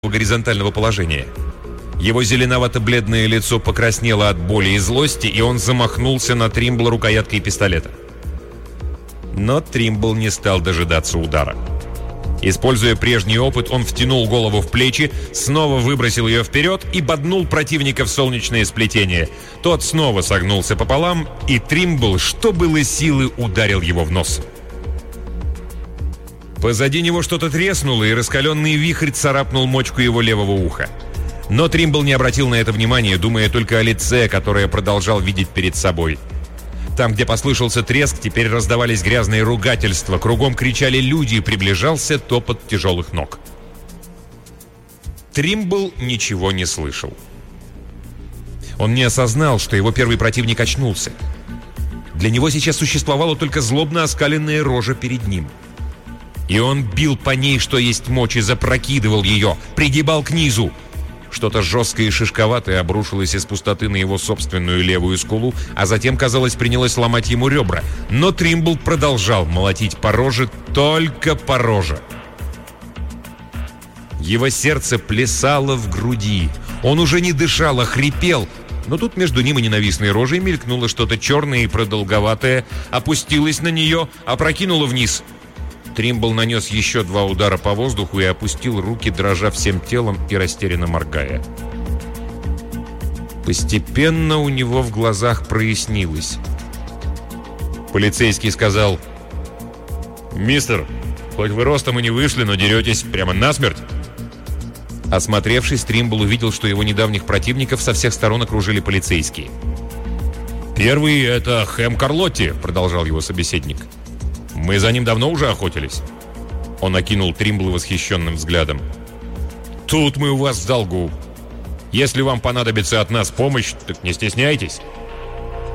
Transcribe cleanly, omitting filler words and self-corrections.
горизонтального положения. Его зеленовато-бледное лицо покраснело от боли и злости, и он замахнулся на Тримбла рукояткой пистолета. Но Тримбл не стал дожидаться удара. Используя прежний опыт, он втянул голову в плечи, снова выбросил ее вперед и боднул противника в солнечное сплетение. Тот снова согнулся пополам, и Тримбл, что было силы, ударил его в нос. Позади него что-то треснуло, и раскаленный вихрь царапнул мочку его левого уха. Но Тримбл не обратил на это внимания, думая только о лице, которое продолжал видеть перед собой. Там, где послышался треск, теперь раздавались грязные ругательства, кругом кричали люди, и приближался топот тяжелых ног. Тримбл ничего не слышал. Он не осознал, что его первый противник очнулся. Для него сейчас существовала только злобно оскаленная рожа перед ним. И он бил по ней, что есть мочи, запрокидывал ее, пригибал к низу. Что-то жесткое и шишковатое обрушилось из пустоты на его собственную левую скулу, а затем, казалось, принялось ломать ему ребра. Но Тримбл продолжал молотить по роже, только по роже. Его сердце плясало в груди. Он уже не дышал, а хрипел. Но тут между ним и ненавистной рожей мелькнуло что-то черное и продолговатое, опустилось на нее, опрокинуло вниз. Тримбл нанес еще 2 удара по воздуху и опустил руки, дрожа всем телом и растерянно моргая. Постепенно у него в глазах прояснилось. Полицейский сказал: «Мистер, хоть вы ростом и не вышли, но деретесь прямо насмерть». Осмотревшись, Тримбл увидел, что его недавних противников со всех сторон окружили полицейские. «Первый — это Хэм Карлотти», — продолжал его собеседник. «Мы за ним давно уже охотились». Он окинул Тримбла восхищенным взглядом. «Тут мы у вас в долгу. Если вам понадобится от нас помощь, так не стесняйтесь».